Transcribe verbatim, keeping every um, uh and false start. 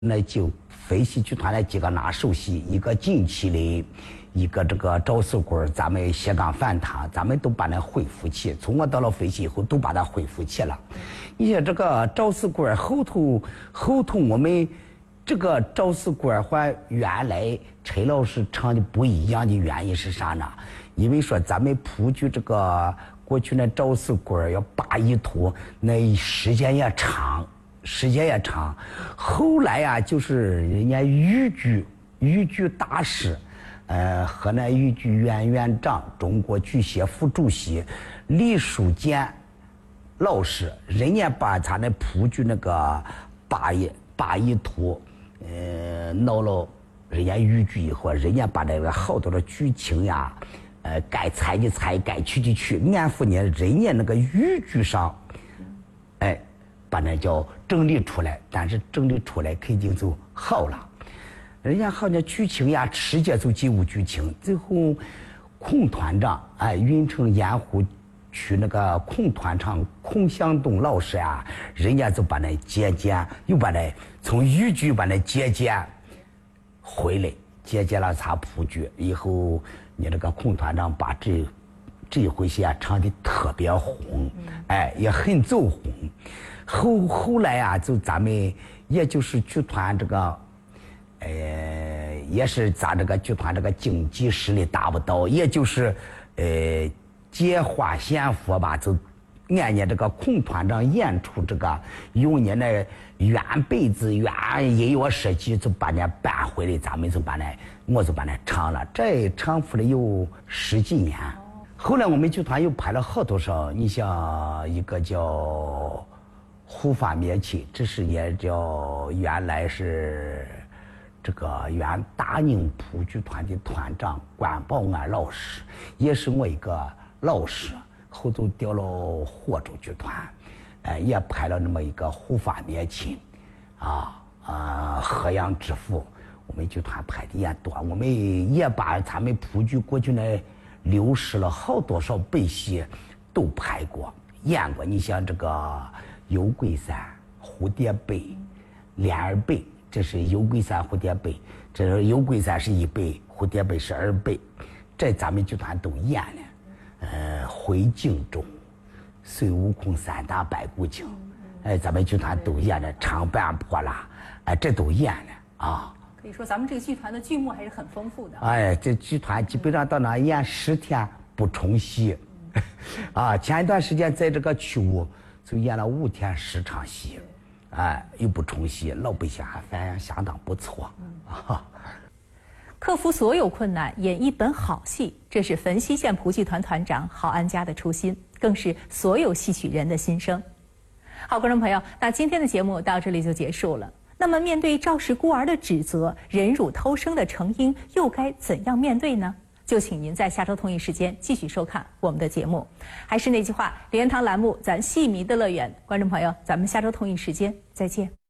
那就飞戏剧团的几个拿手戏，一个近期的，一个这个赵四贵，咱们斜杠饭堂，咱们都把它恢复起。从我到了飞戏以后，都把它恢复起了。你像这个赵四贵后头，后头我们这个赵四贵和原来陈老师唱的不一样的原因是啥呢？因为说咱们普剧这个过去那赵四贵要八一图，那时间也长。时间也长，后来呀、啊，就是人家豫剧豫剧大师，呃，河南豫剧院院长、中国剧协副主席李书建老师，人家把他那普剧那个八一八一图，呃，闹了人家豫剧以后，人家把那个好多的剧情呀，呃，该裁的裁，该去的去，安抚呢，人家那个豫剧上，哎。把那叫整理出来，但是整理出来肯定就好了。人家好像剧情呀，直接就进入剧情。最后，孔团长哎，云城盐湖区那个孔团长孔祥东老师啊，人家就把那节俭，又把那从豫剧把那节俭回来，节俭了他普剧以后，你这个孔团长把这这一回戏啊唱的特别红，哎，也很走红。后后来啊，就咱们也就是剧团这个，呃，也是咱这个剧团这个经济实力达不到，也就是呃借花献佛吧，就按年这个孔团长演出这个用你那原本子原音乐设计，就把那搬回来，咱们就把那我就把那唱了，这唱出来有十几年。后来我们剧团又拍了好多首，你像一个叫护法灭亲，这是也叫原来是这个原大宁普剧团的团长关宝安老师，也是我一个老师，后头调了霍州剧团，呃，也拍了那么一个护法灭亲，啊啊，河阳之父，我们剧团拍的也多，我们也把咱们普剧过去那流失了好多少本戏都拍过演过。你像这个游桂山蝴蝶杯连二倍，这是游桂山蝴蝶杯，这是游桂山是一倍，蝴蝶杯是二倍，这咱们剧团都演了。呃，回京中孙悟空三打白骨精，哎，咱们剧团都演了，长坂坡啦，哎，这都演了啊。 可以说咱们这个剧团的剧目还是很丰富的。 哎，这剧团基本上到那演十天不重戏，嗯、啊，前一段时间在这个曲屋就演了五天十场戏，哎，又不重戏，老百姓还反应相当不错。嗯、啊， 克服所有困难，演一本好戏，这是汾西县普剧团团长郝安家的初心，更是所有戏曲人的心声。好，观众朋友，那今天的节目到这里就结束了。那么，面对赵氏孤儿的指责，忍辱偷生的程英又该怎样面对呢？就请您在下周同一时间继续收看我们的节目。还是那句话，莲堂栏目，咱戏迷的乐园。观众朋友，咱们下周同一时间再见。